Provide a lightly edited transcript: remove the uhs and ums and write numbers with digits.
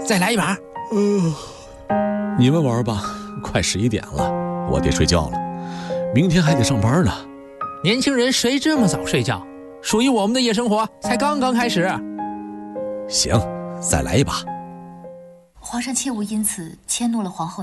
再来一把。 你们玩吧，快11点了，我得睡觉了，明天还得上班呢。 年轻人谁这么早睡觉？属于我们的夜生活才刚刚开始。 行，再来一把。 皇上切勿因此迁怒了皇后